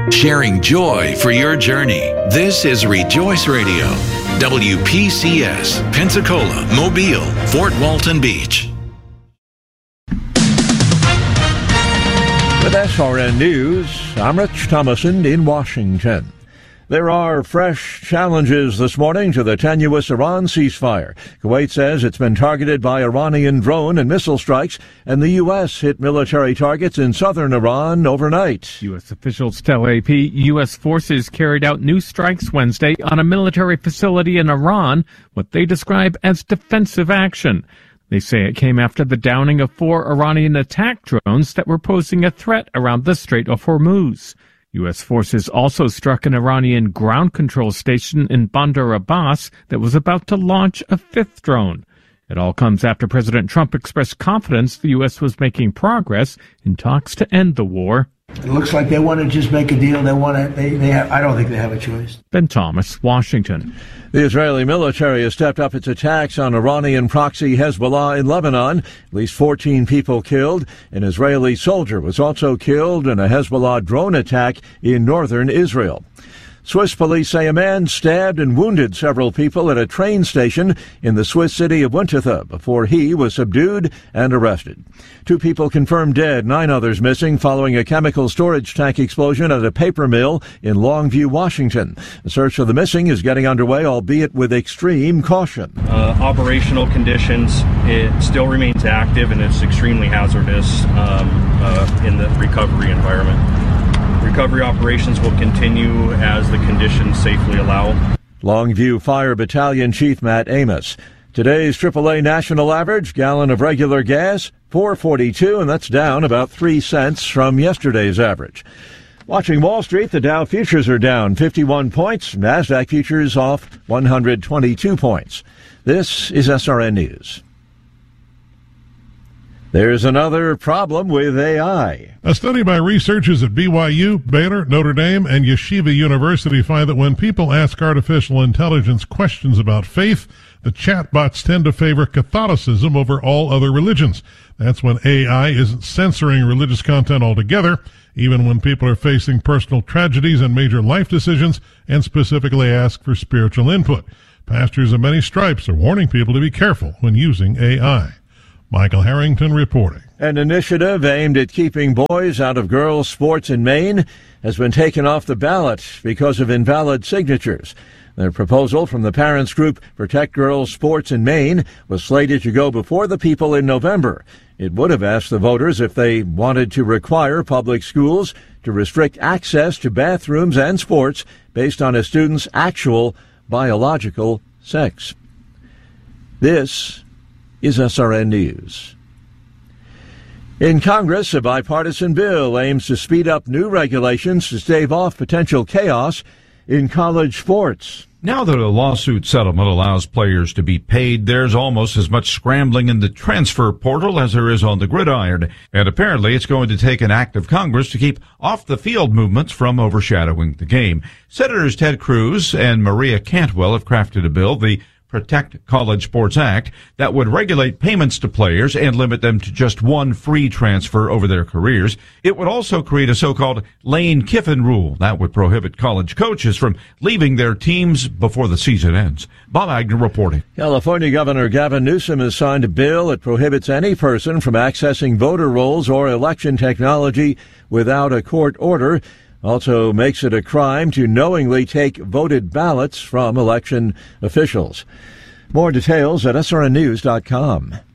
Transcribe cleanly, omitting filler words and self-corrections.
Sharing joy for your journey. This is Rejoice Radio. WPCS, Pensacola, Mobile, Fort Walton Beach. With SRN News, I'm Rich Thomason in Washington. There are fresh challenges this morning to the tenuous Iran ceasefire. Kuwait says it's been targeted by Iranian drone and missile strikes, and the U.S. hit military targets in southern Iran overnight. U.S. officials tell AP U.S. forces carried out new strikes Wednesday on a military facility in Iran, what they describe as defensive action. They say it came after the downing of 4 Iranian attack drones that were posing a threat around the Strait of Hormuz. U.S. forces also struck an Iranian ground control station in Bandar Abbas that was about to launch a 5th drone. It all comes after President Trump expressed confidence the U.S. was making progress in talks to end the war. It looks like they want to just make a deal. I don't think they have a choice. Ben Thomas, Washington. The Israeli military has stepped up its attacks on Iranian proxy Hezbollah in Lebanon. At least 14 people killed. An Israeli soldier was also killed in a Hezbollah drone attack in northern Israel. Swiss police say a man stabbed and wounded several people at a train station in the Swiss city of Windhoek before he was subdued and arrested. 2 people confirmed dead, 9 others missing following a chemical storage tank explosion at a paper mill in Longview, Washington. The search for the missing is getting underway, albeit with extreme caution. Operational conditions, it still remains active and it's extremely hazardous in the recovery environment. Recovery operations will continue as the conditions safely allow. Longview Fire Battalion Chief Matt Amos. Today's AAA national average, gallon of regular gas, $4.42, and that's down about 3 cents from yesterday's average. Watching Wall Street, the Dow futures are down 51 points, NASDAQ futures off 122 points. This is SRN News. There's another problem with AI. A study by researchers at BYU, Baylor, Notre Dame, and Yeshiva University find that when people ask artificial intelligence questions about faith, the chatbots tend to favor Catholicism over all other religions. That's when AI isn't censoring religious content altogether, even when people are facing personal tragedies and major life decisions and specifically ask for spiritual input. Pastors of many stripes are warning people to be careful when using AI. Michael Harrington reporting. An initiative aimed at keeping boys out of girls' sports in Maine has been taken off the ballot because of invalid signatures. The proposal from the parents group Protect Girls Sports in Maine was slated to go before the people in November. It would have asked the voters if they wanted to require public schools to restrict access to bathrooms and sports based on a student's actual biological sex. This is SRN News. In Congress, a bipartisan bill aims to speed up new regulations to stave off potential chaos in college sports. Now that a lawsuit settlement allows players to be paid, there's almost as much scrambling in the transfer portal as there is on the gridiron. And apparently it's going to take an act of Congress to keep off-the-field movements from overshadowing the game. Senators Ted Cruz and Maria Cantwell have crafted a bill, the Protect College Sports Act, that would regulate payments to players and limit them to just one free transfer over their careers. It would also create a so-called Lane Kiffin rule that would prohibit college coaches from leaving their teams before the season ends. Bob Agnew reporting. California Governor Gavin Newsom has signed a bill that prohibits any person from accessing voter rolls or election technology without a court order. Also makes it a crime to knowingly take voted ballots from election officials. More details at srnnews.com.